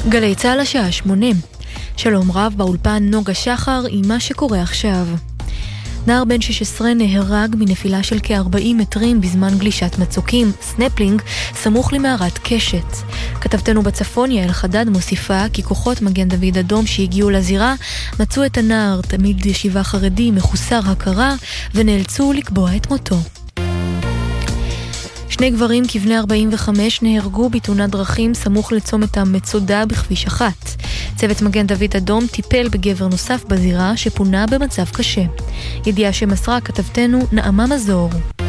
גלי צהל השעה 8. שלום רב, באולפן נוגה שחר עם מה שקורה עכשיו. נער בן 16 נהרג מנפילה של כ-40 מטרים בזמן גלישת מצוקים, סנפלינג, סמוך למערת קשת. כתבתנו בצפון יעל חדד מוסיפה כי כוחות מגן דוד אדום שהגיעו לזירה מצאו את הנער, תלמיד ישיבה חרדי מחוסר הכרה, ונאלצו לקבוע את מותו. שני גברים כבני 45 נהרגו בתאונת דרכים סמוך לצומת המצודה בכביש 1. צוות מגן דוד אדום טיפל בגבר נוסף בזירה שפונה במצב קשה. ידיעה שמסרה כתבתנו נעמה מזור.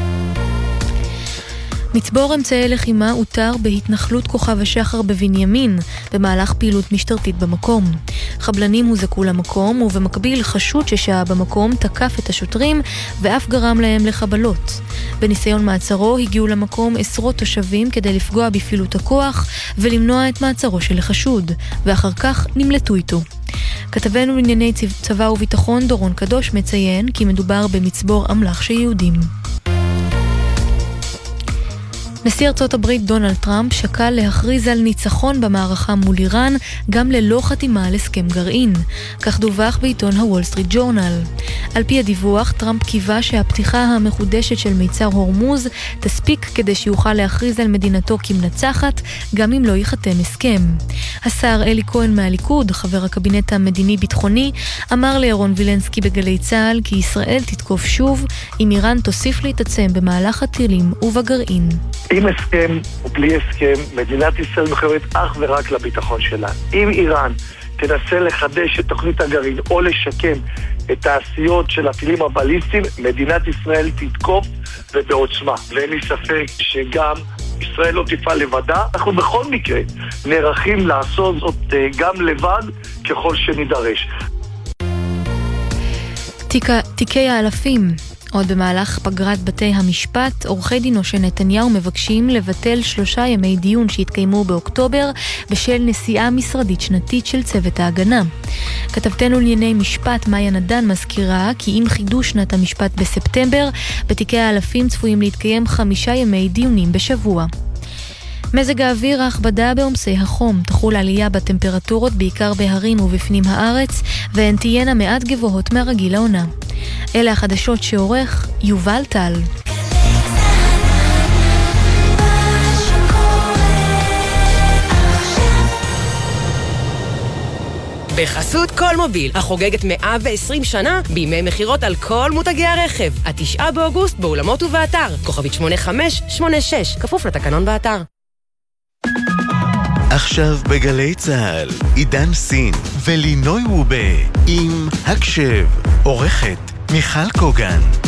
מצבור אמצעי לחימה הותר בהתנחלות כוכב השחר בבנימין במהלך פעילות משטרתית במקום. חבלנים הוזקו למקום ובמקביל חשוד ששעה במקום תקף את השוטרים ואף גרם להם לחבלות. בניסיון מעצרו הגיעו למקום עשרות תושבים כדי לפגוע בפעילות הכוח ולמנוע את מעצרו של החשוד, ואחר כך נמלטו איתו. כתבנו לענייני צבא וביטחון דורון קדוש מציין כי מדובר במצבור אמל"ח של יהודים. נשיא ארצות הברית דונלד טראמפ שקל להכריז על ניצחון במערכה מול איראן גם ללא חתימה על הסכם גרעין. כך דווח בעיתון הוול סטריט ג'ורנל. על פי הדיווח, טראמפ קיווה שהפתיחה המחודשת של מיצר הורמוז תספיק כדי שיוכל להכריז על מדינתו כמנצחת גם אם לא ייחתם הסכם. השר אלי כהן מהליכוד, חבר הקבינט המדיני-ביטחוני, אמר לירון וילנסקי בגלי צהל כי ישראל תתקוף שוב אם איראן תוסיף להתעצם במהלך הטילים ובגרעין. עם הסכם או בלי הסכם, מדינת ישראל מחויבת אך ורק לביטחון שלה. אם איראן תנסה לחדש את תוכנית הגרעין או לשקם את העשיות של הטילים הבליסטיים, מדינת ישראל תתקוף ובעוצמה. ואין לי ספק שגם ישראל לא תפעל לבדה. אנחנו בכל מקרה נערכים לעשות זאת גם לבד ככל שנידרש. תיקי האלפים. עוד במהלך פגרת בתי המשפט, עורכי דינו של נתניהו מבקשים לבטל 3 ימי דיון שהתקיימו באוקטובר בשל נסיעה משרדית שנתית של צוות ההגנה. כתבתנו לענייני משפט מאיה נדן מזכירה כי עם חידוש שנת המשפט בספטמבר, בתיקי האלפים צפויים להתקיים 5 ימי דיונים בשבוע. מזג האוויר, ההכבדה בעומסי החום, תחול עלייה בטמפרטורות בעיקר בהרים ובפנים הארץ, והן תהיינה מעט גבוהות מהרגיל לעונה. אלה החדשות שעורך יובל טל. בחסות כל מוביל, החוגגת 120 שנה בימי מחירות על כל מותגי הרכב. 9 באוגוסט באולמות ובאתר. כוכבית 8586, כפוף לתקנון באתר. עכשיו בגלי צהל, עידן סין ולינוי וובה עם הקשב, עורכת מיכל קוגן.